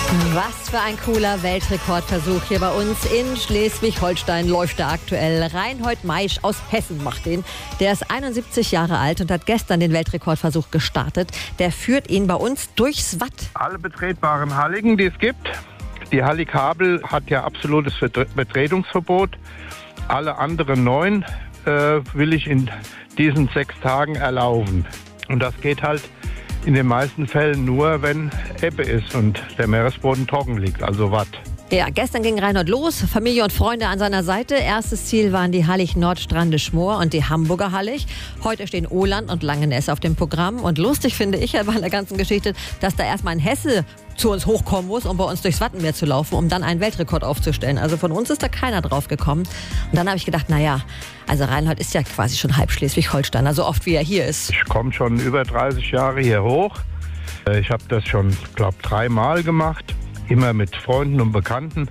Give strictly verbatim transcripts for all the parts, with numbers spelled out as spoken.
Was für ein cooler Weltrekordversuch hier bei uns in Schleswig-Holstein läuft er aktuell. Reinhold Maisch aus Hessen macht den. Der ist einundsiebzig Jahre alt und hat gestern den Weltrekordversuch gestartet. Der führt ihn bei uns durchs Watt. Alle betretbaren Halligen, die es gibt. Die Hallig-Habel hat ja absolutes Betretungsverbot. Alle anderen neun äh, will ich in diesen sechs Tagen erlauben. Und das geht halt in den meisten Fällen nur, wenn Ebbe ist und der Meeresboden trocken liegt, also Watt. Ja, gestern ging Reinhold los, Familie und Freunde an seiner Seite. Erstes Ziel waren die Hallig-Nordstrande-Schmoor und die Hamburger Hallig. Heute stehen Ohland und Langeness auf dem Programm. Und lustig finde ich ja bei der ganzen Geschichte, dass da erstmal ein Hesse zu uns hochkommen muss, um bei uns durchs Wattenmeer zu laufen, um dann einen Weltrekord aufzustellen. Also von uns ist da keiner drauf gekommen. Und dann habe ich gedacht, naja, also Reinhold ist ja quasi schon halb Schleswig-Holsteiner, so oft wie er hier ist. Ich komme schon über dreißig Jahre hier hoch. Ich habe das schon, glaube ich, dreimal gemacht. Immer mit Freunden und Bekannten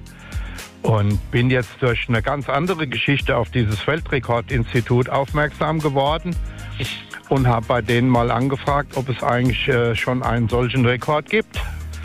und bin jetzt durch eine ganz andere Geschichte auf dieses Weltrekordinstitut aufmerksam geworden und habe bei denen mal angefragt, ob es eigentlich äh, schon einen solchen Rekord gibt.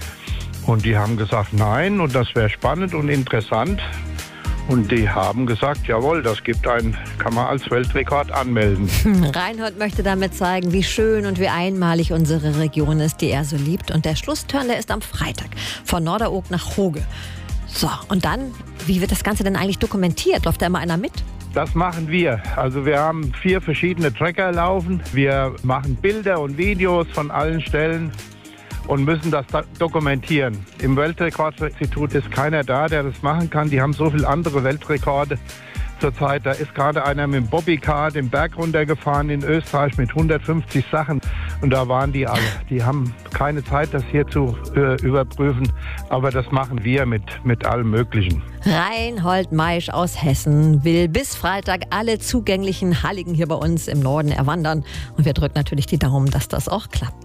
Und die haben gesagt, nein, und das wäre spannend und interessant. Und die haben gesagt, jawohl, das gibt einen, kann man als Weltrekord anmelden. Reinhold möchte damit zeigen, wie schön und wie einmalig unsere Region ist, die er so liebt. Und der Schlussturn, der ist am Freitag von Norderoog nach Hoge. So, und dann, wie wird das Ganze denn eigentlich dokumentiert? Läuft da immer einer mit? Das machen wir. Also wir haben vier verschiedene Tracker laufen. Wir machen Bilder und Videos von allen Stellen und müssen das dokumentieren. Im Weltrekordinstitut ist keiner da, der das machen kann. Die haben so viele andere Weltrekorde zurzeit. Da ist gerade einer mit dem Bobbycar den Berg runtergefahren in Österreich mit hundertfünfzig Sachen. Und da waren die alle. Die haben keine Zeit, das hier zu äh, überprüfen. Aber das machen wir mit, mit allem Möglichen. Reinhold Maisch aus Hessen will bis Freitag alle zugänglichen Halligen hier bei uns im Norden erwandern. Und wir drücken natürlich die Daumen, dass das auch klappt.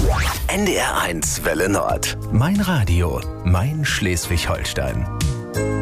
N D R eins Welle Nord. Mein Radio, mein Schleswig-Holstein.